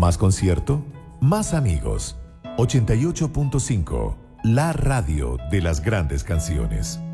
Más concierto, más amigos. 88.5, la radio de las grandes canciones.